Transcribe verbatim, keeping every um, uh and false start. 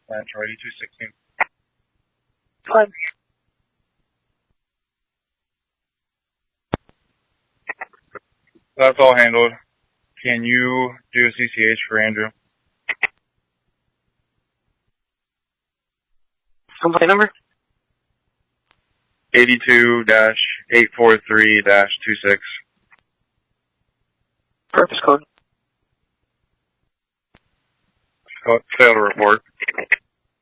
Plant Charlie two sixteen. Fine. That's all handled. Can you do a C C H for Andrew? Complaint number? eighty-two dash eight four three dash two six. Purpose code. Fail to report.